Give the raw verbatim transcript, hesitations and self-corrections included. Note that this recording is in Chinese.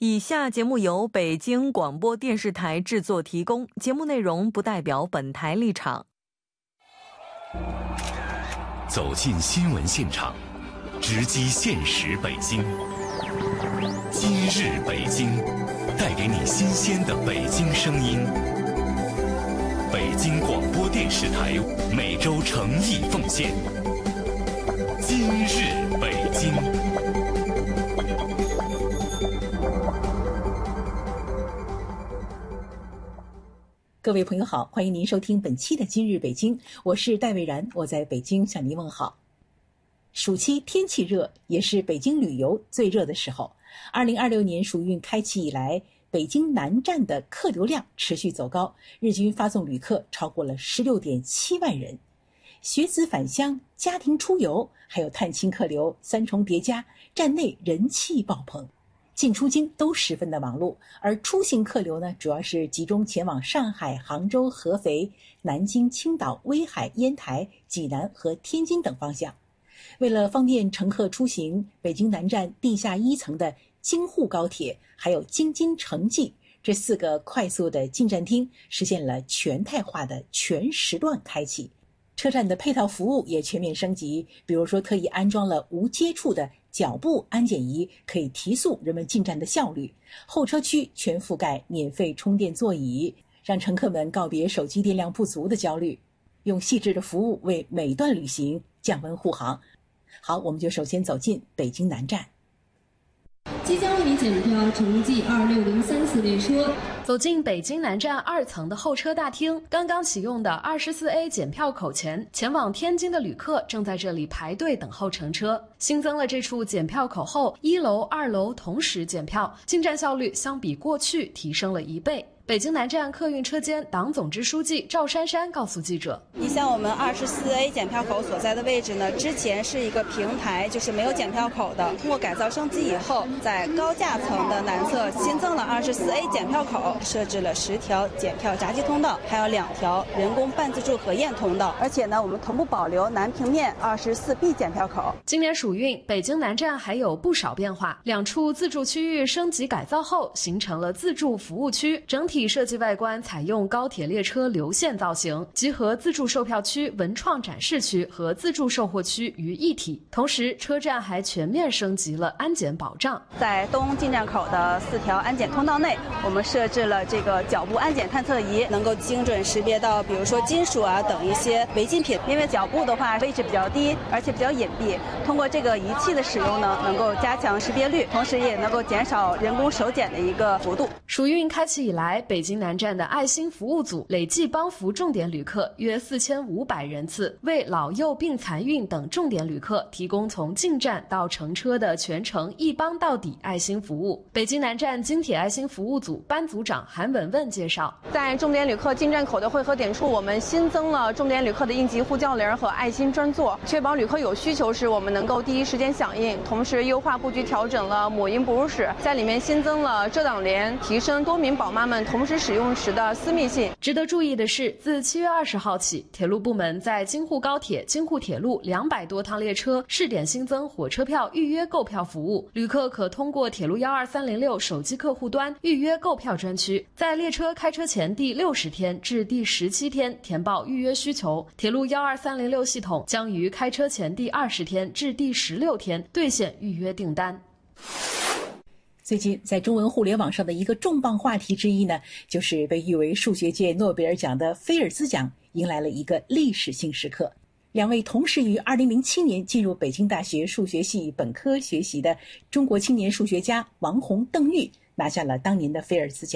以下节目由北京广播电视台制作提供，节目内容不代表本台立场。 走进新闻现场，直击现实北京。今日北京，带给你新鲜的北京声音。北京广播电视台每周诚意奉献。今日北京。 各位朋友好，欢迎您收听本期的今日北京，我是戴蔚然，我在北京向您问好。暑期天气热，也是北京旅游最热的时候。二零二六年暑运开启以来，北京南站的客流量持续走高，日均发送旅客超过了十六点七万人。学子返乡、家庭出游，还有探亲客流三重叠加，站内人气爆棚。进出京都十分的忙碌，而出行客流呢，主要是集中前往上海、杭州、合肥、南京、青岛、威海、烟台、济南和天津等方向。为了方便乘客出行，北京南站地下一层的京沪高铁还有京津城际这四个快速的进站厅实现了全态化的全时段开启。车站的配套服务也全面升级，比如说特意安装了无接触的脚部安检仪，可以提速人们进站的效率。候车区全覆盖免费充电座椅，让乘客们告别手机电量不足的焦虑，用细致的服务为每段旅行降温护航。好，我们就首先走进北京南站。 即将为您检票城际二六零三次列车。 走进北京南站二层的候车大厅，刚刚启用的 二十四 A 检票口前，前往天津的旅客正在这里排队等候乘车。新增了这处检票口后，一楼、二楼同时检票，进站效率相比过去提升了一倍。北京南站客运车间党总支书记赵珊珊告诉记者：“ 你像我们 二十四 A 检票口所在的位置呢，之前是一个平台，就是没有检票口的。通过改造升级以后，在高架层的南侧新增了 二十四 A 检票口，设置了十条检票闸机通道，还有两条人工半自助核验通道。而且呢，我们同步保留南平面 二十四 B 检票口。 今年暑运，北京南站还有不少变化，两处自助区域升级改造后，形成了自助服务区，整体。”体设计外观采用高铁列车流线造型，集合自助售票区、文创展示区和自助售货区于一体。同时，车站还全面升级了安检保障。 在东进站口的四条安检通道内，我们设置了这个脚部安检探测仪，能够精准识别到，比如说金属啊等一些违禁品。因为脚部的话位置比较低，而且比较隐蔽，通过这个仪器的使用呢，能够加强识别率，同时也能够减少人工手检的一个幅度。 暑运开启以来，北京南站的爱心服务组累计帮扶重点旅客约四千五百人次，为老幼病残孕等重点旅客提供从进站到乘车的全程一帮到底爱心服务。北京南站京铁爱心服务组班组长韩文文介绍， 在重点旅客进站口的汇合点处，我们新增了重点旅客的应急呼叫铃和爱心专座，确保旅客有需求时我们能够第一时间响应。同时优化布局，调整了母婴哺乳室，在里面新增了遮挡帘，提升多名宝妈们同时使用时的私密性。 值得注意的是，自七月二十号起，铁路部门在京沪高铁、京沪铁路两百多趟列车试点新增火车票预约购票服务，旅客可通过铁路幺二三零六手机客户端预约购票专区，在列车开车前第六十天至第十七天填报预约需求。铁路幺二三零六系统将于开车前第二十天至第十六天兑现预约订单。 最近在中文互联网上的一个重磅话题之一呢，就是被誉为数学界诺贝尔奖的菲尔兹奖迎来了一个历史性时刻。两位同时于二零零七年进入北京大学数学系本科学习的中国青年数学家王洪、邓玉拿下了当年的菲尔兹奖。